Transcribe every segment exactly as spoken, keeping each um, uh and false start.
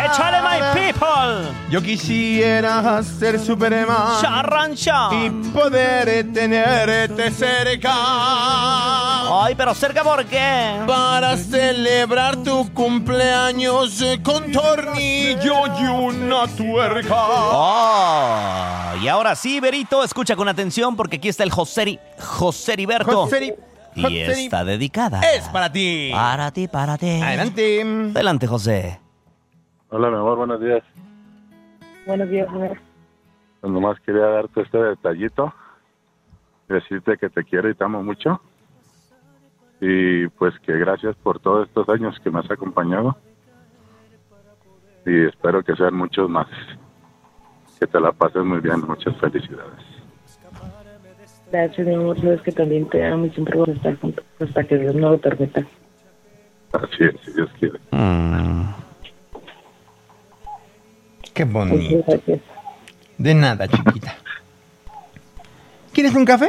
¡Échale, my people! Yo quisiera ser Superman ¡Charrancha! y poder tenerte cerca. Ay, pero cerca, ¿por qué? Para celebrar tu cumpleaños con tornillo y una tuerca. Oh, y ahora sí, Berito, escucha con atención porque aquí está el Joseri, Joseriberto. Joseri, Y Joseri, está dedicada. es para ti. Para ti, para ti. Adelante. Adelante, José. Hola, mi amor, buenos días. Buenos días, amor. Pues nomás quería darte este detallito, decirte que te quiero y te amo mucho. Y pues que gracias por todos estos años que me has acompañado. Y espero que sean muchos más. Que te la pases muy bien, muchas felicidades. Gracias, mi amor. Sabes que también te amo y siempre vamos a estar juntos hasta que Dios no lo permita. Así es, si Dios quiere. Mm. Qué bonito. Muchas gracias. De nada, chiquita. ¿Quieres un café?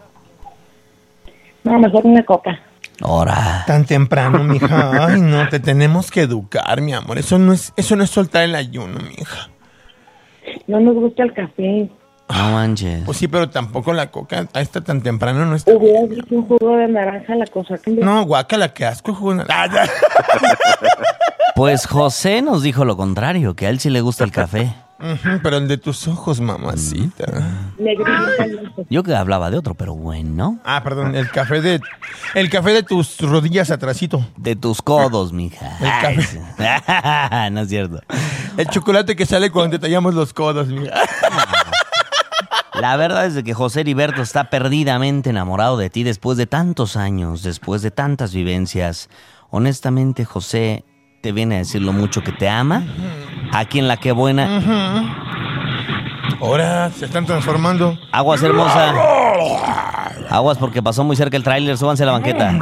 No, mejor una copa. Ahora. Tan temprano, mija. Ay, no, te tenemos que educar, mi amor. Eso no es, eso no es soltar el ayuno, mija. No nos gusta el café. No manches. Pues sí, pero tampoco la coca a esta tan temprano no está. Hubieras dicho un jugo de naranja, la cosa que... No, guácala, qué asco. Jugo de- Ah, ya. Pues José nos dijo lo contrario, que a él sí le gusta el café. Ujú, pero el de tus ojos, mamacita. Negrito. Yo que hablaba de otro, pero bueno. Ah, perdón, el café de el café de tus rodillas atrasito. De tus codos, mija. El Ay, café. sí. No es cierto. El chocolate que sale cuando te tallamos los codos, mija. La verdad es de que José Heriberto está perdidamente enamorado de ti después de tantos años, después de tantas vivencias. Honestamente, José te viene a decir lo mucho que te ama. Aquí en La Que Buena. Ahora se están transformando. Aguas, hermosa. Aguas porque pasó muy cerca el tráiler. Súbanse a la banqueta.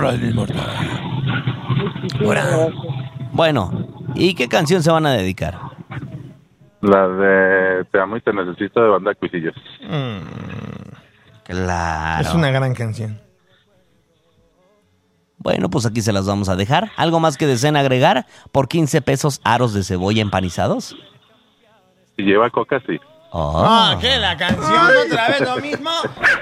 Bueno, ¿y qué canción se van a dedicar? La de Te amo y te necesito de Banda Cuisillos. Claro. Es una gran canción. Bueno, pues aquí se las vamos a dejar. ¿Algo más que deseen agregar? Por quince pesos, aros de cebolla empanizados. Si lleva coca, sí. Oh. Ah, ¿qué? ¿La canción otra vez lo mismo?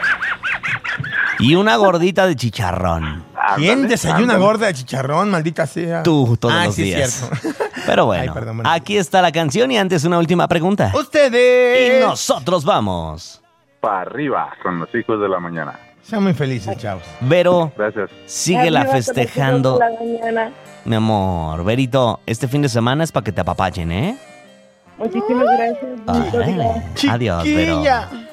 Y una gordita de chicharrón. ¿Quién Ándale, desayuna ándale. gorda de chicharrón, maldita sea? Tú, todos ah, los sí, días. Es cierto. Pero bueno, Ay, perdón, bueno. aquí está la canción y antes una última pregunta. Ustedes. Y nosotros vamos. Para arriba con los hijos de la mañana. Sean muy felices, chavos. Vero, Gracias. síguela Arriba con los hijos festejando. de la mañana. Mi amor, Verito, este fin de semana es para que te apapachen, ¿eh? Muchísimas gracias. Bonito día. Órale. Adiós, Vero. Chiquilla.